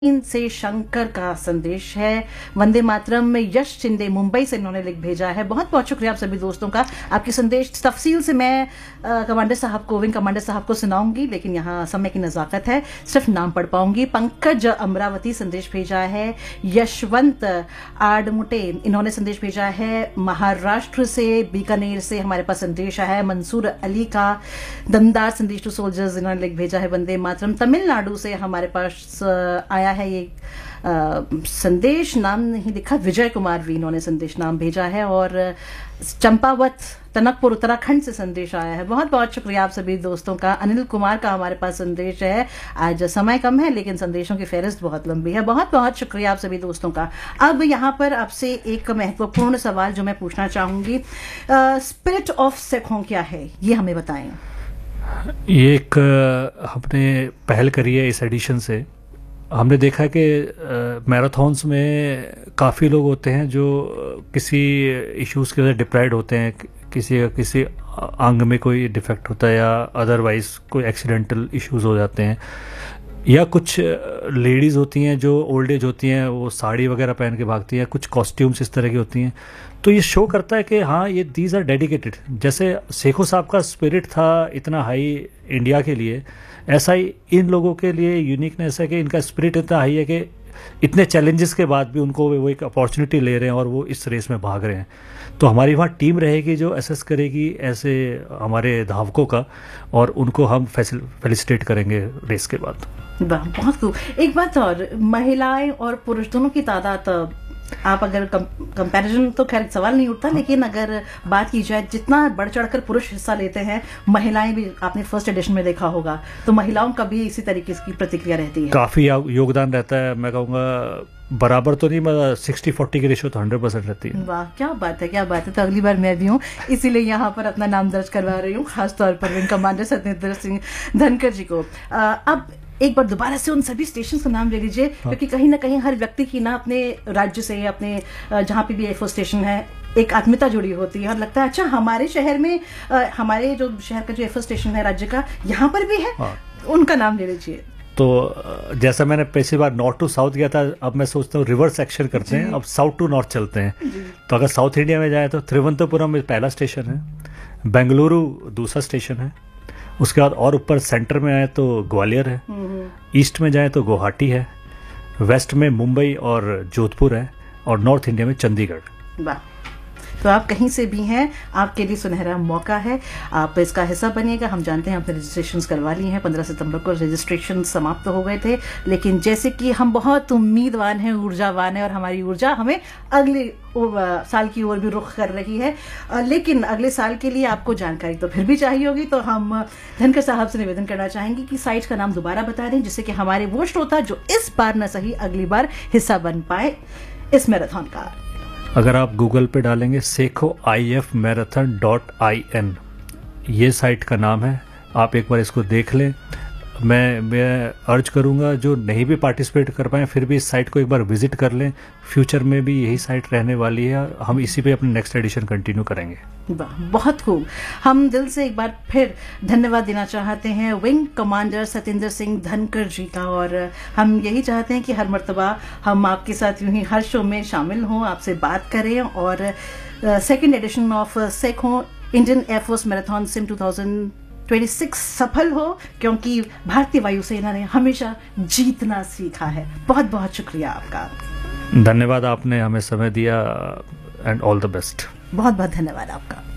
से शंकर का संदेश है। वंदे मातरम में यश शिंदे मुंबई से इन्होंने लिख भेजा है। बहुत बहुत शुक्रिया आप सभी दोस्तों का। आपकी संदेश तफसील से मैं कमांडर साहब को, विंग कमांडर साहब को सुनाऊंगी, लेकिन यहाँ समय की नज़ाकत है, सिर्फ नाम पढ़ पाऊंगी। पंकज अमरावती संदेश भेजा है। यशवंत आडमुटे इन्होंने संदेश भेजा है महाराष्ट्र से, बीकानेर से हमारे पास संदेश आया है। मंसूर अली का दमदार संदेश टू सोल्जर्स इन्होंने लिख भेजा है। वंदे मातरम तमिलनाडु से हमारे पास आया है ये संदेश, नाम नहीं लिखा, विजय कुमार वी इन्होंने संदेश नाम भेजा है। और चंपावत टनकपुर उत्तराखंड से संदेश आया है। बहुत बहुत शुक्रिया आप सभी दोस्तों का। अनिल कुमार का हमारे पास संदेश है। आज समय कम है लेकिन संदेशों की फहरिस्त बहुत लंबी है। बहुत बहुत शुक्रिया आप सभी दोस्तों का। अब यहाँ पर आपसे एक महत्वपूर्ण सवाल जो मैं पूछना चाहूंगी, स्पिरिट ऑफ सिखों क्या है, ये हमें बताएं। ये एक हमने पहल करी है इस एडिशन से। हमने देखा कि मैराथन्स में काफ़ी लोग होते हैं जो किसी इश्यूज़ की वजह से डिप्राइव्ड होते हैं, किसी अंग में कोई डिफेक्ट होता है या अदरवाइज कोई एक्सीडेंटल इश्यूज़ हो जाते हैं, या कुछ लेडीज़ होती हैं जो ओल्ड एज होती हैं, वो साड़ी वगैरह पहन के भागती हैं, कुछ कॉस्ट्यूम्स इस तरह की होती हैं। तो ये शो करता है कि हाँ, ये दीज आर डेडिकेटेड। जैसे शेखो साहब का स्पिरिट था इतना हाई इंडिया के लिए, ऐसा ही इन लोगों के लिए यूनिकनेस है कि इनका स्पिरिट इतना हाई है कि इतने चैलेंजेस के बाद भी उनको वो एक अपॉर्चुनिटी ले रहे हैं और वो इस रेस में भाग रहे हैं। तो हमारी वहाँ टीम रहेगी जो असेस करेगी ऐसे हमारे धावकों का, और उनको हम फेलिसिटेट करेंगे रेस के बाद। बहुत खूब। एक बात और, महिलाएं और पुरुष दोनों की तादाद, आप अगर कंपैरिजन तो खैर सवाल नहीं उठता, लेकिन अगर बात की जाए जितना बढ़ चढ़कर पुरुष हिस्सा लेते हैं, महिलाएं भी, आपने फर्स्ट एडिशन में देखा होगा, तो महिलाओं का भी इसी तरीके की प्रतिक्रिया रहती है। काफी योगदान रहता है। मैं कहूँगा बराबर तो नहीं, मगर 60-40 की रेशो तो 100% रहती है। वाह, क्या बात है, क्या बात है। तो अगली बार मैं भी हूँ, इसीलिए यहाँ पर अपना नाम दर्ज करवा रही हूँ, खासतौर पर विंग कमांडर सत्येंद्र सिंह धनखड़ जी को। अब एक बार दोबारा से उन सभी स्टेशन का नाम ले लीजिए। हाँ। क्योंकि कहीं ना कहीं हर व्यक्ति की ना अपने राज्य से, अपने जहाँ पे भी एयरफोर्स स्टेशन है, एक आत्मीयता जुड़ी होती है और लगता है अच्छा हमारे शहर में, हमारे जो शहर का जो एयरफोर्स स्टेशन है राज्य का, यहाँ पर भी है। हाँ। उनका नाम ले लीजिए। तो जैसा मैंने पिछली बार नॉर्थ टू साउथ गया था, अब मैं सोचता हूँ रिवर्स एक्शन करते हैं, अब साउथ टू नॉर्थ चलते हैं। तो अगर साउथ इंडिया में जाए तो तिरुवनंतपुरम में पहला स्टेशन है, बेंगलुरु दूसरा स्टेशन है, उसके बाद और ऊपर सेंटर में आए तो ग्वालियर है, ईस्ट में जाए तो गुवाहाटी है, वेस्ट में मुंबई और जोधपुर है, और नॉर्थ इंडिया में चंडीगढ़। वाह, तो आप कहीं से भी हैं, आपके लिए सुनहरा मौका है, आप इसका हिस्सा बनिएगा। हम जानते हैं आपने रजिस्ट्रेशन करवा लिए हैं, 15 सितंबर को रजिस्ट्रेशन समाप्त हो गए थे, लेकिन जैसे कि हम बहुत उम्मीदवान हैं, ऊर्जावान हैं, और हमारी ऊर्जा हमें अगले साल की ओर भी रुख कर रही है, लेकिन अगले साल के लिए आपको जानकारी तो फिर भी चाहिए होगी। तो हम धनखड़ साहब से निवेदन करना चाहेंगे कि साइट का नाम दोबारा बता दें, जिससे कि हमारे वो श्रोता जो इस बार न सही अगली बार हिस्सा बन पाए इस मैराथन का। अगर आप गूगल पे डालेंगे sekhoifmarathon.in, ये साइट का नाम है, आप एक बार इसको देख लें। मैं अर्ज करूंगा जो नहीं भी पार्टिसिपेट कर पाए फिर भी इस साइट को एक बार विजिट कर लें। फ्यूचर में भी यही साइट रहने वाली है, हम इसी पे अपने नेक्स्ट एडिशन कंटिन्यू करेंगे। बहुत खूब। हम दिल से एक बार फिर धन्यवाद देना चाहते हैं विंग कमांडर सत्येंद्र सिंह धनखड़ जी का, और हम यही चाहते हैं कि हर मर्तबा हम आपके साथ यूं ही हर शो में शामिल हों, आपसे बात करें, और second edition of Sekhon Indian air force marathon SIM 2026 सफल हो, क्योंकि भारतीय वायुसेना ने हमेशा जीतना सीखा है। बहुत बहुत शुक्रिया आपका। धन्यवाद, आपने हमें समय दिया, एंड ऑल द बेस्ट। बहुत बहुत धन्यवाद आपका।